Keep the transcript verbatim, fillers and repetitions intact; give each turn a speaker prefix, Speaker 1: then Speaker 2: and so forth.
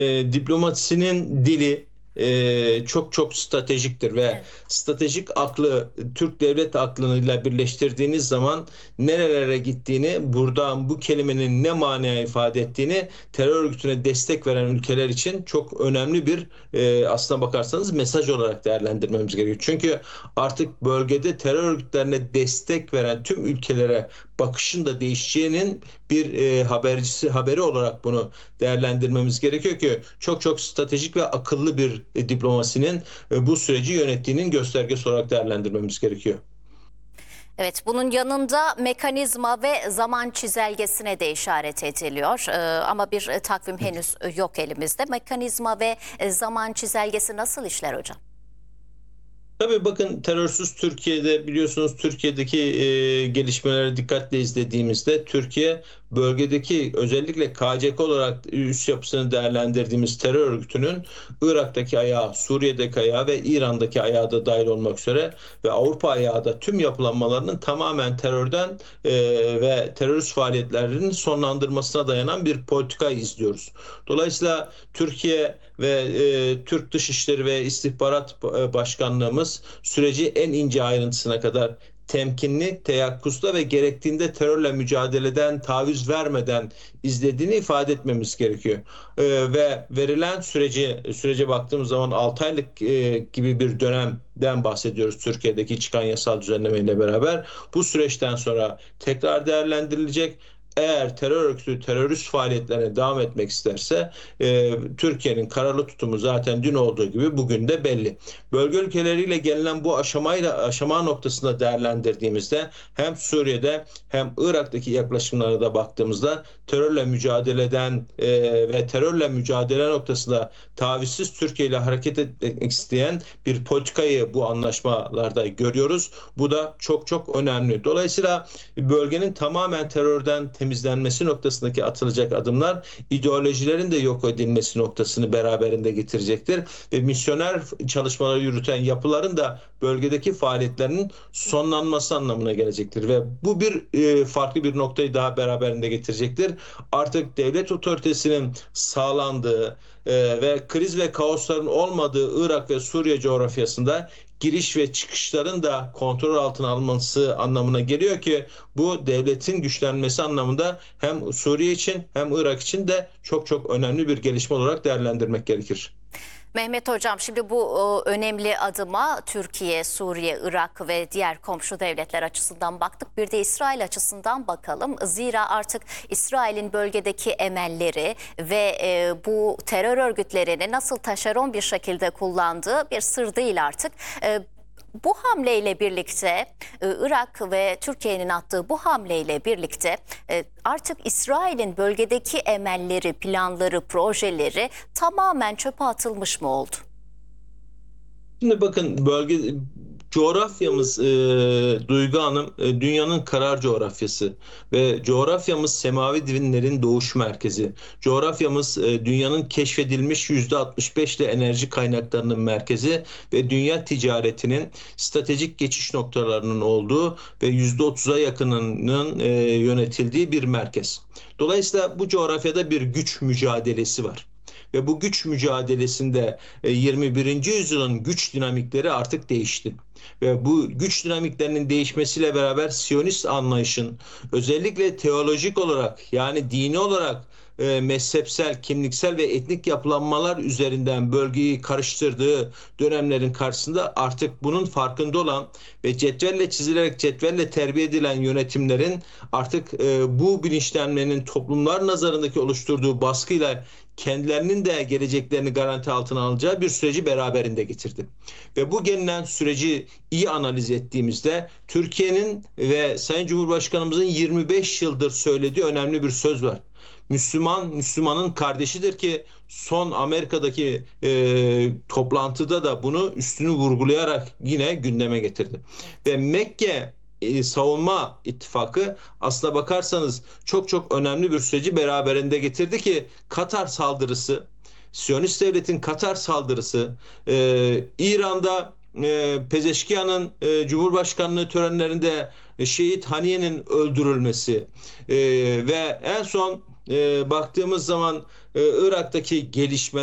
Speaker 1: e, diplomasinin dili e, çok çok stratejiktir ve
Speaker 2: Evet.
Speaker 1: stratejik aklı Türk devlet aklıyla birleştirdiğiniz zaman nerelere gittiğini, buradan bu kelimenin ne manaya ifade ettiğini terör örgütüne destek veren ülkeler için çok önemli bir e, aslına bakarsanız mesaj olarak değerlendirmemiz gerekiyor. Çünkü artık bölgede terör örgütlerine destek veren tüm ülkelere bakışın da değişeceğinin bir e, habercisi haberi olarak bunu değerlendirmemiz gerekiyor ki çok çok stratejik ve akıllı bir e, diplomasinin e, bu süreci yönettiğinin göstergesi olarak değerlendirmemiz gerekiyor.
Speaker 2: Evet, bunun yanında mekanizma ve zaman çizelgesine de işaret ediliyor. Ee, ama bir e, takvim henüz e, yok elimizde. Mekanizma ve e, zaman çizelgesi nasıl işler hocam?
Speaker 1: Tabii bakın terörsüz Türkiye'de biliyorsunuz Türkiye'deki e, gelişmeleri dikkatle izlediğimizde Türkiye bölgedeki özellikle K C K olarak üst yapısını değerlendirdiğimiz terör örgütünün Irak'taki ayağı, Suriye'deki ayağı ve İran'daki ayağı da dahil olmak üzere ve Avrupa ayağı da tüm yapılanmalarının tamamen terörden e, ve terörist faaliyetlerinin sonlandırmasına dayanan bir politika izliyoruz. Dolayısıyla Türkiye ve e, Türk Dışişleri ve İstihbarat e, Başkanlığımız süreci en ince ayrıntısına kadar temkinli, teyakkuzda ve gerektiğinde terörle mücadeleden taviz vermeden izlediğini ifade etmemiz gerekiyor. Ee, ve verilen süreci sürece baktığımız zaman altı aylık e, gibi bir dönemden bahsediyoruz Türkiye'deki çıkan yasal düzenlemeyle beraber. Bu süreçten sonra tekrar değerlendirilecek. Eğer terör örgütü terörist faaliyetlerine devam etmek isterse e, Türkiye'nin kararlı tutumu zaten dün olduğu gibi bugün de belli. Bölge ülkeleriyle gelinen bu aşamayla aşama noktasında değerlendirdiğimizde hem Suriye'de hem Irak'taki yaklaşımlara da baktığımızda terörle mücadeleden e, ve terörle mücadele noktasında tavizsiz Türkiye ile hareket etmek isteyen bir politikayı bu anlaşmalarda görüyoruz. Bu da çok çok önemli. Dolayısıyla bölgenin tamamen terörden temizlenmesi noktasındaki atılacak adımlar ideolojilerin de yok edilmesi noktasını beraberinde getirecektir ve misyoner çalışmaları yürüten yapıların da bölgedeki faaliyetlerinin sonlanması anlamına gelecektir ve bu bir e, farklı bir noktayı daha beraberinde getirecektir. Artık devlet otoritesinin sağlandığı e, ve kriz ve kaosların olmadığı Irak ve Suriye coğrafyasında giriş ve çıkışların da kontrol altına alınması anlamına geliyor ki bu devletin güçlenmesi anlamında hem Suriye için hem Irak için de çok çok önemli bir gelişme olarak değerlendirmek gerekir.
Speaker 2: Mehmet Hocam, şimdi bu e, önemli adıma Türkiye, Suriye, Irak ve diğer komşu devletler açısından baktık. Bir de İsrail açısından bakalım. Zira artık İsrail'in bölgedeki emelleri ve e, bu terör örgütlerini nasıl taşeron bir şekilde kullandığı bir sır değil artık. E, Bu hamleyle birlikte e, Irak ve Türkiye'nin attığı bu hamleyle birlikte e, artık İsrail'in bölgedeki emelleri, planları, projeleri tamamen çöpe atılmış mı oldu?
Speaker 1: Şimdi bakın bölge coğrafyamız e, Duygu Hanım e, dünyanın karar coğrafyası ve coğrafyamız semavi dinlerin doğuş merkezi. Coğrafyamız e, dünyanın keşfedilmiş yüzde altmış beş ile enerji kaynaklarının merkezi ve dünya ticaretinin stratejik geçiş noktalarının olduğu ve yüzde otuza yakınının e, yönetildiği bir merkez. Dolayısıyla bu coğrafyada bir güç mücadelesi var. Ve bu güç mücadelesinde yirmi birinci yüzyılın güç dinamikleri artık değişti. Ve bu güç dinamiklerinin değişmesiyle beraber Siyonist anlayışın özellikle teolojik olarak yani dini olarak e, mezhepsel, kimliksel ve etnik yapılanmalar üzerinden bölgeyi karıştırdığı dönemlerin karşısında artık bunun farkında olan ve cetvelle çizilerek cetvelle terbiye edilen yönetimlerin artık e, bu bilinçlenmenin toplumlar nazarındaki oluşturduğu baskıyla kendilerinin de geleceklerini garanti altına alacağı bir süreci beraberinde getirdi. Ve bu gelinen süreci iyi analiz ettiğimizde Türkiye'nin ve Sayın Cumhurbaşkanımızın yirmi beş yıldır söylediği önemli bir söz var. Müslüman, Müslümanın kardeşidir ki son Amerika'daki e, toplantıda da bunu üstünü vurgulayarak yine gündeme getirdi. Ve Mekke e, Savunma İttifakı aslına bakarsanız çok çok önemli bir süreci beraberinde getirdi ki Katar saldırısı, Siyonist devletin Katar saldırısı, e, İran'da e, Pezeşkiyan'ın e, Cumhurbaşkanlığı törenlerinde e, Şehit Haniye'nin öldürülmesi e, ve en son e, baktığımız zaman e, Irak'taki gelişme